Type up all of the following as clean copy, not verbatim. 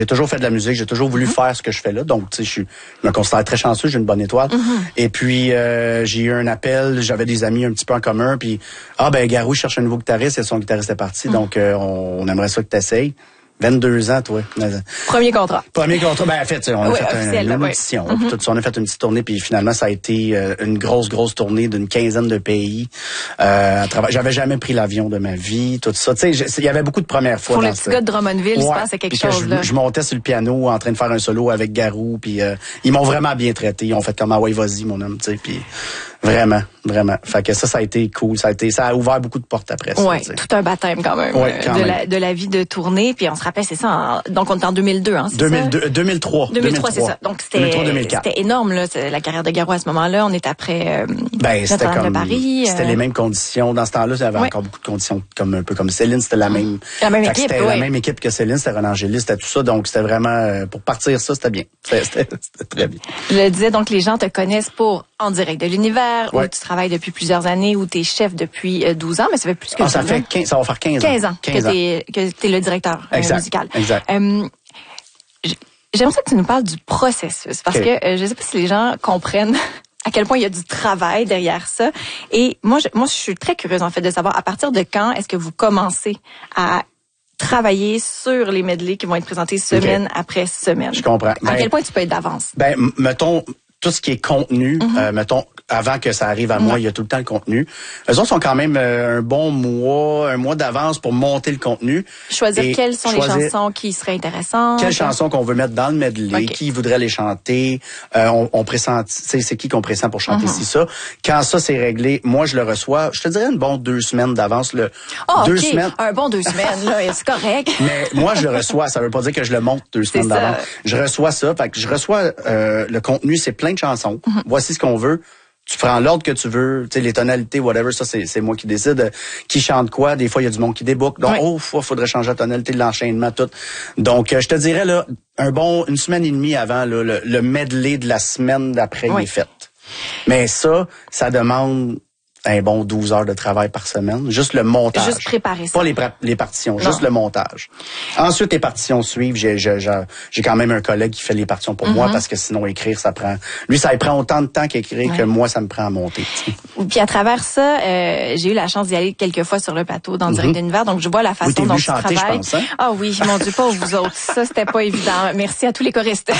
J'ai toujours fait de la musique, j'ai toujours voulu faire ce que je fais là. Donc, tu sais, je me considère très chanceux, j'ai une bonne étoile. Et puis, j'ai eu un appel, j'avais des amis un petit peu en commun, puis Garou cherche un nouveau guitariste, et son guitariste est parti, donc on aimerait ça que tu essayes. 22 ans, toi. Premier contrat. En fait, on a fait une audition. Tout ça, on a fait une petite tournée, puis finalement, ça a été une grosse tournée d'une 15aine de pays. J'avais jamais pris l'avion de ma vie, tout ça. Tu sais, il y avait beaucoup de premières fois. Pour le petit gars de Drummondville, il se passe quelque chose, là. Je montais sur le piano en train de faire un solo avec Garou, puis ils m'ont vraiment bien traité. Ils ont fait comme, ouais, vas-y, mon homme, tu sais, puis vraiment. Fait que ça a été cool. Ça a ouvert beaucoup de portes après ça. Ouais, tout un baptême quand même. Ouais, de la vie de tournée, puis on se rappelle, c'est ça. Donc on est en 2002, hein, c'est 2003, c'est ça. Donc c'était énorme là, la carrière de Garou à ce moment-là. On est après Notre-Dame de Paris. C'était les mêmes conditions. Dans ce temps-là, il y avait encore beaucoup de conditions, un peu comme Céline, c'était la même équipe. C'était la même équipe que Céline, c'était René Angélil, c'était tout ça. Donc c'était vraiment pour partir ça, c'était bien. C'était très bien. Je le disais, donc les gens te connaissent pour En direct de l'univers, où tu travailles depuis plusieurs années, où tu es chef depuis 12 ans, mais ça fait plus que 12 ans. Ça va faire 15 ans. 15 ans que t'es le directeur musical. Exact. J'aimerais que tu nous parles du processus, parce que je sais pas si les gens comprennent à quel point il y a du travail derrière ça. Et moi, je suis très curieuse, en fait, de savoir à partir de quand est-ce que vous commencez à travailler sur les medleys qui vont être présentés semaine après semaine. Je comprends. À quel point tu peux être d'avance? Mettons, tout ce qui est contenu, mettons, avant que ça arrive à moi, il y a tout le temps le contenu. Eux autres sont quand même un mois d'avance pour monter le contenu. Choisir quelles sont les chansons qui seraient intéressantes. Quelles chansons qu'on veut mettre dans le medley, qui voudrait les chanter. On pressent, tu sais, c'est qui qu'on pressent pour chanter ça. Quand ça c'est réglé, moi je le reçois, je te dirais une bonne 2 semaines d'avance. 2 semaines. Un bon 2 semaines, là, c'est correct. Mais moi je le reçois, ça veut pas dire que je le monte 2 semaines d'avance. Je reçois ça, fait que je reçois le contenu, c'est plein de chansons. Voici ce qu'on veut. Tu prends l'ordre que tu veux, tu sais, les tonalités, whatever, ça, c'est moi qui décide qui chante quoi. Des fois, il y a du monde qui déboucle. Donc, faudrait changer la tonalité de l'enchaînement, tout. Donc, je te dirais, là, une semaine et demie avant, là, le medley de la semaine d'après, il est fait. Mais ça demande un bon 12 heures de travail par semaine. Juste le montage. Juste préparer ça. Pas les partitions, juste le montage. Ensuite, les partitions suivent. J'ai quand même un collègue qui fait les partitions pour moi parce que sinon, écrire, ça prend autant de temps qu'écrire que moi, ça me prend à monter. T'sais. Puis à travers ça, j'ai eu la chance d'y aller quelques fois sur le plateau d'En direct de l'univers. Donc, je vois la façon dont tu travailles. Je pense, hein? Ah oui, mon Dieu, pas vous autres. Ça, c'était pas évident. Merci à tous les choristes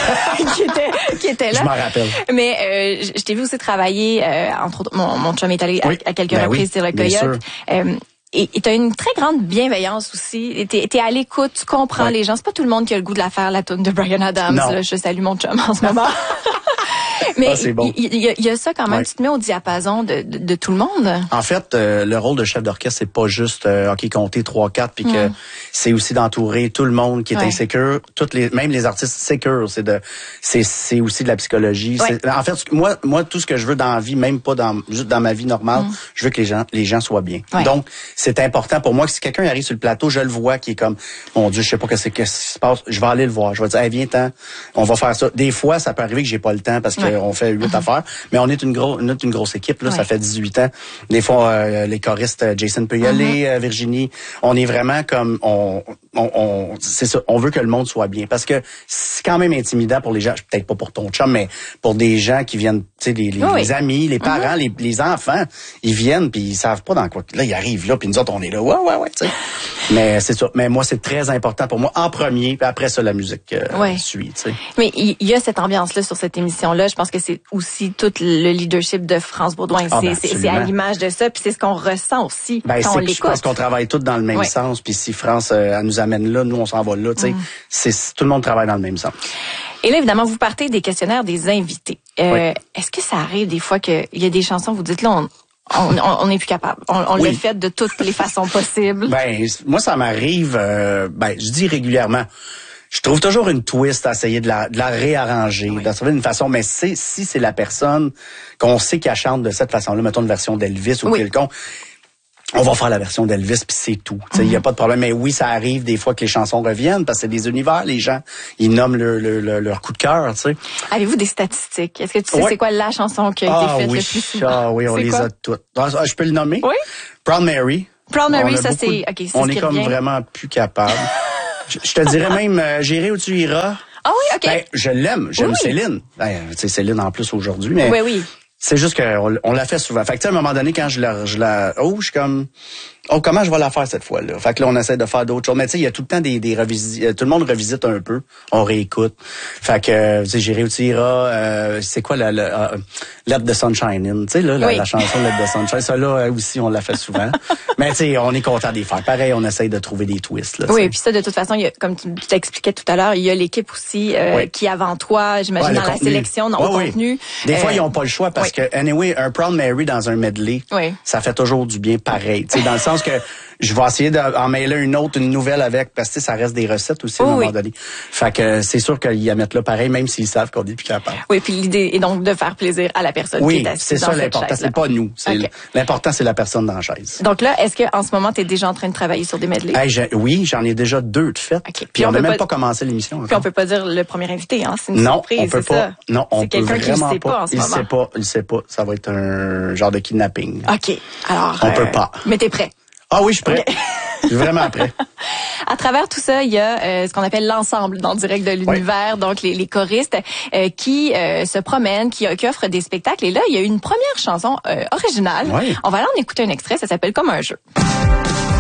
qui étaient là. Je m'en rappelle. Mais je t'ai vu aussi travailler, entre autres, mon chum est allé à quelques reprises sur le Coyote. Et t'as une très grande bienveillance aussi. T'es à l'écoute, tu comprends les gens. C'est pas tout le monde qui a le goût de la faire, la toune de Bryan Adams. Là, je salue mon chum en ce moment. Mais il y a ça quand même. Tu te mets au diapason de tout le monde. En fait, le rôle de chef d'orchestre, c'est pas juste compter 3-4 puis que c'est aussi d'entourer tout le monde qui est insécure, même les artistes sécures, c'est aussi de la psychologie. En fait, moi tout ce que je veux dans la vie, même pas juste dans ma vie normale, je veux que les gens soient bien. Donc c'est important pour moi que si quelqu'un arrive sur le plateau, je le vois qui est comme mon Dieu, je sais pas qu'est-ce qui se passe, je vais aller le voir, je vais dire hey, viens-t'en, on va faire ça. Des fois, ça peut arriver que j'ai pas le temps parce qu'on fait 8 affaires, mais on est une grosse équipe là, ça fait 18 ans. Des fois les choristes Jason peut y aller, Virginie, on est vraiment comme c'est ça, on veut que le monde soit bien parce que c'est quand même intimidant pour les gens, peut-être pas pour ton chum, mais pour des gens qui viennent, tu sais, les amis, les parents, les enfants, ils viennent puis ils savent pas dans quoi. Là, ils arrivent là puis nous autres on est là, ouais, tu sais. Mais c'est ça. Mais moi, c'est très important pour moi en premier, puis après ça, la musique suit, tu sais. Mais il y a cette ambiance-là sur cette émission-là. Je pense que c'est aussi tout le leadership de France Baudouin. C'est à l'image de ça, puis c'est ce qu'on ressent aussi quand on l'écoute. Je pense qu'on travaille tous dans le même sens, puis si France elle nous amène là, nous on s'en va là, tu sais. Tout le monde travaille dans le même sens. Et là, évidemment, vous partez des questionnaires des invités. Est-ce que ça arrive des fois qu'il y a des chansons, vous dites là, on n'est plus capable. On l'a fait de toutes les façons possibles. Moi, ça m'arrive, je dis régulièrement. Je trouve toujours une twist à essayer de la réarranger, de trouver une façon. Mais si c'est la personne qu'on sait qu'elle chante de cette façon-là, mettons une version d'Elvis ou quelconque, on va faire la version d'Elvis puis c'est tout. Il y a pas de problème. Mais oui, ça arrive des fois que les chansons reviennent parce que c'est des univers. Les gens, ils nomment leur coup de cœur. Tu sais. Avez-vous des statistiques? Est-ce que tu sais c'est quoi la chanson qui a été faite le plus souvent? Ah oui, on les a toutes. Je peux le nommer? Oui. Proud Mary. Proud Mary, ça c'est... on est comme vraiment plus capable. Je te dirais même, j'irai où tu iras. Ah oui, OK. Ben, je l'aime. J'aime Céline. Ben, tu sais, Céline en plus aujourd'hui, mais. Oui. C'est juste qu'on l'a fait souvent. Fait que, tu sais, à un moment donné, quand je suis comme, comment je vais la faire cette fois-là? Fait que là, on essaie de faire d'autres choses. Mais tu sais, il y a tout le temps des revisites. Tout le monde revisite un peu. On réécoute. Fait que, tu sais, j'irai où tu iras. C'est quoi Let the Sunshine In? Tu sais, là, la chanson Let the Sunshine. Ça, là, aussi, on l'a fait souvent. Mais tu sais, on est content d'y faire. Pareil, on essaye de trouver des twists, là. Oui, puis ça, de toute façon, il y a, comme tu t'expliquais tout à l'heure, il y a l'équipe aussi, qui, avant toi, j'imagine, dans la sélection, dans le contenu. Des fois, ils n'ont pas le choix parce que, anyway, un Proud Mary dans un medley, ça fait toujours du bien pareil. Tu sais, dans le sens que je vais essayer d'en mêler une nouvelle avec, parce que ça reste des recettes aussi à un moment donné. Fait que c'est sûr qu'ils la mettent là pareil, même s'ils savent qu'on est plus capable. Oui, puis l'idée est donc de faire plaisir à la personne qui est assise c'est ça l'important. C'est pas nous. L'important, c'est la personne dans la chaise. Donc là, est-ce qu'en ce moment, tu es déjà en train de travailler sur des medleys? Oui, j'en ai déjà 2 de fait. Puis on n'a même pas commencé l'émission. Puis on peut pas dire le premier invité, hein? C'est une surprise, on peut pas. Non, on peut quelqu'un qui ne sait pas en ce moment. Il sait pas. Ça va être un genre de kidnapping. OK. Alors. On peut pas. Mais t'es prêt? Ah oui, je suis prêt. Je suis vraiment prêt. À travers tout ça, il y a ce qu'on appelle l'ensemble dans Direct de l'univers, donc les choristes qui se promènent, qui offrent des spectacles. Et là, il y a une première chanson originale. On va aller en écouter un extrait, ça s'appelle Comme un jeu.